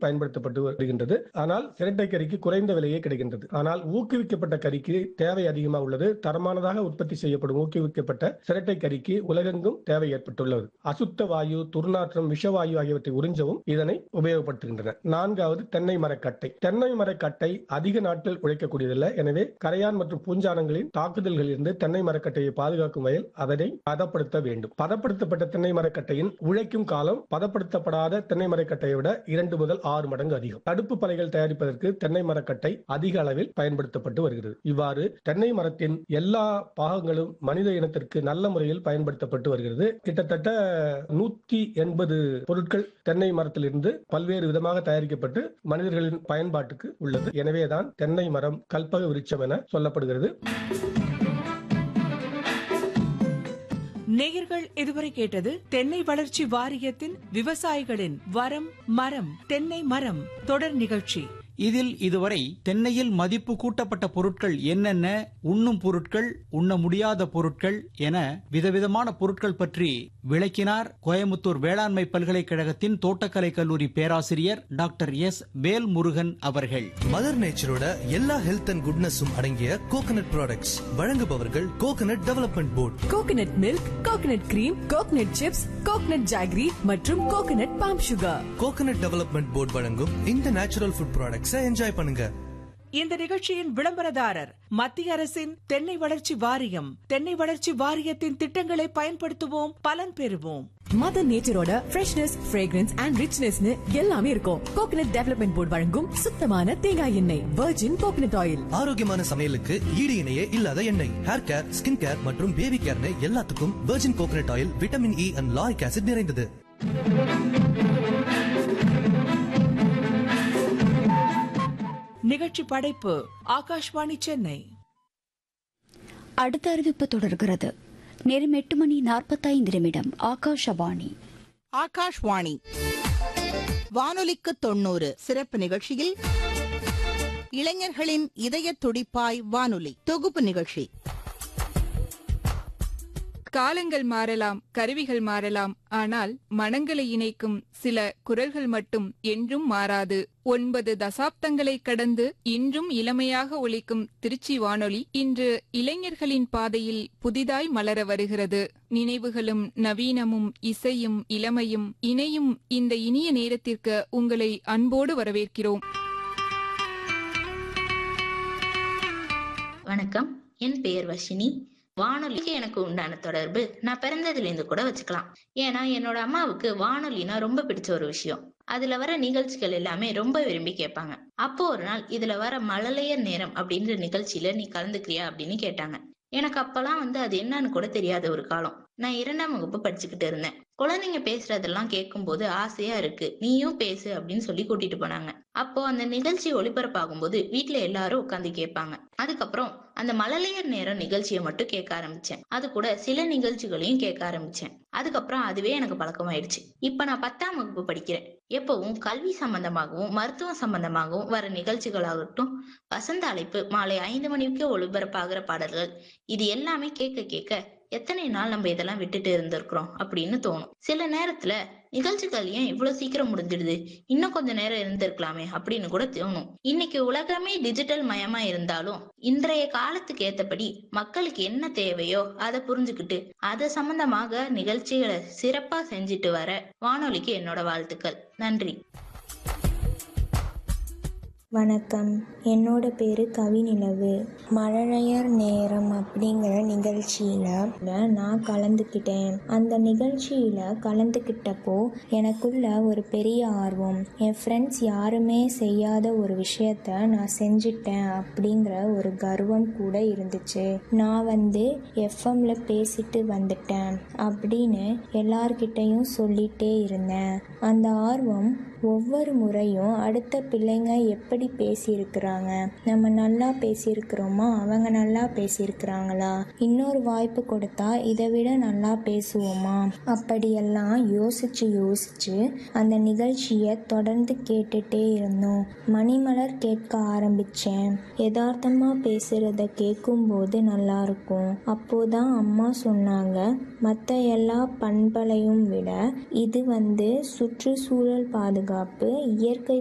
பயன்படுத்தப்பட்டு வருகின்றது. ஆனால் இரட்டை கறிக்கு குறைந்த விலையே கிடைக்கின்றது. ஆனால் ஊக்குவிக்கப்பட்ட கறிக்கு தேவை அதிகமாக உள்ளது. தரமானதாக உற்பத்தி செய்யப்படும் ஊக்குவிக்கப்பட்ட சிரட்டை கறிக்கு உலகெங்கும் தேவை ஏற்பட்டுள்ளது. அசுத்த வாயு, துர்நாற்றம், விஷவாயு ஆகியவற்றை உறிஞ்சவும் இதனை உபயோகப்படுத்துகின்றன. 4வது தென்னை மரக்கட்டை. தென்னை மரக்கட்டை அதிக நாட்கள் உழைக்கக்கூடியதில்லை. எனவே கரையான் மற்றும் பூஞ்சானங்களின் தாக்குதல்களில் இருந்து தென்னை மரக்கட்டையை பாதுகாக்கும் வகையில் அதனை பதப்படுத்த வேண்டும். பதப்படுத்தப்பட்ட தென்னை மரக்கட்டையின் உழைக்கும் காலம் பதப்படுத்தப்படாத தென்னை மரக்கட்டையை விட 2 முதல் 6 மடங்கு அதிகம். தடுப்பு பலைகள் தயாரிப்பதற்கு தென்னை மரக்கட்டை அதிக அளவில் பயன்படுத்தப்பட்டு வருகிறது. இவ்வாறு தென்னை மரத்தின் எல்லா பாகங்களும் மனித இனத்திற்கு நல்ல முறையில் பயன்படுத்தப்பட்டு வருகிறது. கிட்டத்தட்ட 180 பொருட்கள் தென்னை மரத்திலிருந்து பல்வேறு விதமாக தயாரிக்கப்பட்டு மனிதர்களின் பயன்பாட்டுக்கு உள்ளது. எனவேதான் தென்னை மரம் கல்பக விருட்சம் என சொல்லப்படுகிறது. நேயர்கள் இதுவரை கேட்டது தென்னை வளர்ச்சி வாரியத்தின் விவசாயிகளின் வரம் மரம் தென்னை மரம் தொடர் நிகழ்ச்சி. இதில் இதுவரை தென்னையில் மதிப்பு கூட்டப்பட்ட பொருட்கள் என்னென்ன, உண்ணும் பொருட்கள், உண்ண முடியாத பொருட்கள் என விதவிதமான பொருட்கள் பற்றி விளக்கினார் கோயமுத்தூர் வேளாண்மை பல்கலைக்கழகத்தின் தோட்டக்கலை கல்லூரி பேராசிரியர் டாக்டர் எஸ் வேல்முருகன் அவர்கள். மதர் நேச்சரோட எல்லா ஹெல்த் அண்ட் குட்னஸும் அடங்கிய கோகனட் ப்ராடக்ட்ஸ் வழங்குபவர்கள் coconut development board. Coconut milk, coconut cream, coconut chips, coconut jaggery மற்றும் coconut bomb sugar. Coconut development board வழங்கும் இந்த நேச்சுரல் ஃபுட் ப்ராடக்ட்ஸ் என்ஜாய் பண்ணுங்க. இந்த நிகழ்ச்சியின் விளம்பரதாரர் மத்திய அரசின் தென்னை வளர்ச்சி வாரியம். தென்னை வளர்ச்சி வாரியத்தின் திட்டங்களை பயன்படுத்துவோம், பலன் பெறுவோம். மதர் நேச்சரோட ஃப்ரெஷ்னஸ், ஃப்ரேக்ரன்ஸ் அண்ட் ரிச்னஸ்னு எல்லாமே இருக்கும். கோகனட் டெவலப்மெண்ட் போர்டு வழங்கும் சுத்தமான தேங்காய் எண்ணெய், வர்ஜின் கோகனட் ஆயில். ஆரோக்கியமான சமையலுக்கு ஈடு இணையே இல்லாத எண்ணெய். ஹேர் கேர், ஸ்கின் கேர் மற்றும் பேபி கேர்னு எல்லாத்துக்கும் virgin coconut oil vitamin E and lauric acid நிறைந்தது. நிகழ்ச்சி படைப்பு ஆகாஷ்வாணி சென்னை. அடுத்த அறிவிப்பு தொடர்கிறது. நேரம் 8:45. ஆகாஷவாணி. ஆகாஷ்வாணி வானொலிக்கு 90 சிறப்பு நிகழ்ச்சியில் இளைஞர்களின் இதய துடிப்பாய் வானொலி தொகுப்பு நிகழ்ச்சி. காலங்கள் மாறலாம், கருவிகள் மாறலாம், ஆனால் மனங்களை இணைக்கும் சில குரல்கள் மட்டும் என்றும் மாறாது. 9 தசாப்தங்களை கடந்து இன்றும் இளமையாக ஒலிக்கும் திருச்சி வானொலி இன்று இளைஞர்களின் பாதையில் புதிதாய் மலர வருகிறது. நினைவுகளும் நவீனமும் இசையும் இளமையும் இணையும் இந்த இனிய நேரத்திற்கு உங்களை அன்போடு வரவேற்கிறோம். வணக்கம், என் பெயர் வர்ஷினி. வானொலிக்கு எனக்கு உண்டான தொடர்பு நான் பிறந்ததுலேருந்து கூட வச்சுக்கலாம். ஏன்னா என்னோட அம்மாவுக்கு வானொலினா ரொம்ப பிடிச்ச ஒரு விஷயம். அதுல வர நிகழ்ச்சிகள் எல்லாமே ரொம்ப விரும்பி கேட்பாங்க. அப்போ ஒரு நாள் இதுல வர மழலையர் நேரம் அப்படின்ற நிகழ்ச்சியில நீ கலந்துக்கிறியா அப்படின்னு கேட்டாங்க. எனக்கு அப்பெல்லாம் அது என்னன்னு கூட தெரியாத ஒரு காலம். நான் 2ஆம் வகுப்பு படிச்சுக்கிட்டு இருந்தேன். குழந்தைங்க பேசுறதெல்லாம் கேட்கும் போது ஆசையா இருக்கு, நீயும் பேசு அப்படின்னு சொல்லி கூட்டிட்டு போனாங்க. அப்போ அந்த நிகழ்ச்சி ஒளிபரப்பாகும் போது வீட்டுல எல்லாரும் உட்காந்து கேட்பாங்க. அதுக்கப்புறம் அந்த மழலையர் நேரம் நிகழ்ச்சியை மட்டும் கேட்க ஆரம்பிச்சேன். அது கூட சில நிகழ்ச்சிகளையும் கேட்க ஆரம்பிச்சேன். அதுக்கப்புறம் அதுவே எனக்கு பழக்கமாயிடுச்சு. இப்ப நான் 10ஆம் வகுப்பு படிக்கிறேன். எப்பவும் கல்வி சம்பந்தமாகவும் மருத்துவம் சம்பந்தமாகவும் வர நிகழ்ச்சிகளாகட்டும், வசந்த அழைப்பு மாலை 5 மணிக்கு ஒளிபரப்பாகிற பாடல்கள், இது எல்லாமே கேட்க கேட்க எத்தனை நாள் நம்ம இதெல்லாம் விட்டுட்டு இருந்திருக்கிறோம் அப்படின்னு தோணும். சில நேரத்துல நிகழ்ச்சிகள் ஏன் இவ்வளவு சீக்கிரம் முடிஞ்சிடுது, இன்னும் கொஞ்ச நேரம் இருந்திருக்கலாமே அப்படின்னு கூட தோணும். இன்னைக்கு உலகமே டிஜிட்டல் மயமா இருந்தாலும் இன்றைய காலத்துக்கு ஏத்தபடி மக்களுக்கு என்ன தேவையோ அதை புரிஞ்சுக்கிட்டு அது சம்பந்தமாக நிகழ்ச்சிகளை சிறப்பா செஞ்சுட்டு வர வானொலிக்கு என்னோட வாழ்த்துக்கள். நன்றி. வணக்கம், என்னோட பேரு கவிநிலவு. மழலையர் நேரம் அப்படிங்கிற நிகழ்ச்சியில நான் கலந்துக்கிட்டேன். அந்த நிகழ்ச்சியில கலந்துக்கிட்டப்போ எனக்குள்ள ஒரு பெரிய ஆர்வம். என் ஃப்ரெண்ட்ஸ் யாருமே செய்யாத ஒரு விஷயத்த நான் செஞ்சிட்டேன் அப்படிங்கிற ஒரு கர்வம் கூட இருந்துச்சு. நான் எஃப்எம்ல பேசிட்டு வந்துட்டேன் அப்படின்னு எல்லார்கிட்டையும் சொல்லிட்டே இருந்தேன். அந்த ஆர்வம் ஒவ்வொரு முறையும் அடுத்த பிள்ளைங்க எப்படி பேசியிருக்கிறாங்க, நம்ம நல்லா பேசியிருக்கிறோமா, அவங்க நல்லா பேசியிருக்கிறாங்களா, இன்னொரு வாய்ப்பு கொடுத்தா இதை விட நல்லா பேசுவோமா, அப்படியெல்லாம் யோசிச்சு அந்த நிகழ்ச்சியை தொடர்ந்து கேட்டுட்டே இருந்தோம். மணிமலர் கேட்க ஆரம்பிச்சேன். யதார்த்தமா பேசுறத கேட்கும்போது நல்லா இருக்கும். அப்போதான் அம்மா சொன்னாங்க, மற்ற எல்லா பண்பலையும் விட இது சுற்றுச்சூழல் பாதுகாப்பு, இயற்கை